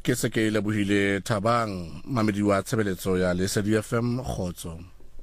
Ke se ke lebohile Thabang mamedi wa tshebeletso ya Lesedi FM Khotso.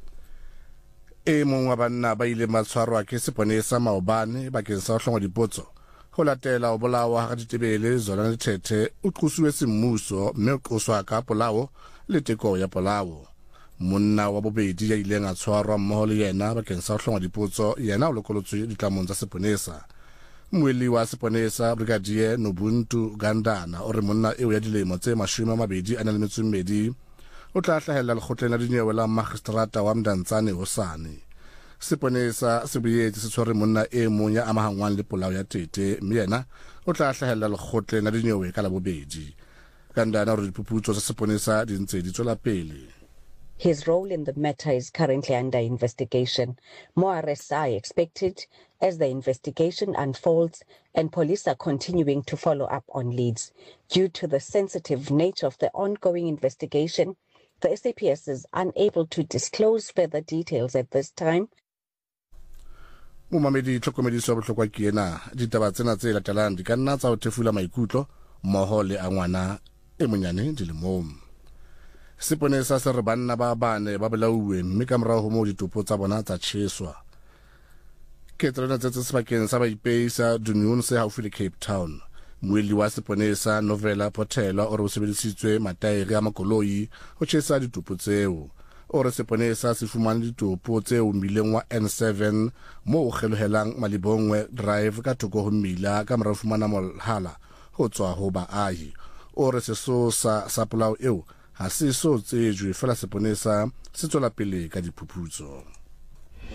E mong wa banna ba ile matshwarwa ke seponesa maobane bakeng sa ho hlongwa dipotso ho latela o bolawa ha ditebele zona lethethe o tlosuwe semmuso mme o tloswa ka polao le teko ya polao. Monna wa bobedi ya ileng a tshwarwa mmoho le yena bakeng sa ho hlongwa dipotso yena o lokolotswe ditlamong tsa seponesa. Moeli wa seponesa Brigadier Nobuntu Gandana o re monna eo ya dilemo tse 22 o tla hlahella lekgotleng la dinyewe la magistrata wa Mdantsane hosane. Seponesa se boetse se tshwere monna e mong ya amahangwang le polao ya Tete mme yena o tla hlahella lekgotleng la dinyewe ka la bobedi. Gandana o re diphuputso tsa seponesa di ntse di tswela pele. His role in the matter is currently under investigation. More arrests are expected as the investigation unfolds and police are continuing to follow up on leads. Due to the sensitive nature of the ongoing investigation, the SAPS is unable to disclose further details at this time. Momamedi tlhokomediso ya bohlokwa ke ena ditaba tsena tse latelang di ka nna tsa ho thefula maikutlo mmoho le a ngwana e monyane dilemong. Seponesa se re banna ba bane ba belauwe mme ka morao ho moo ditopo tsa bona tsa tjheswa. Ke tsona tse sebakeng sa baipei sa Dunun se haufi le Cape Town. Moeli wa seponesa Novela Potela o re o sebedisitswe mataere a makoloi ho tjhesa ditopo tseo. O re seponesa se fumane ditopo tseo mmileng wa N7 moo o kgelohelang Malibongwe Drive ka thoko ho mmila ka morao fumana mohala ho tswa ho baahi. O re sesosa sa polao eo ha se so tsejwe fela seponesa se tswela pele ka diphuputso.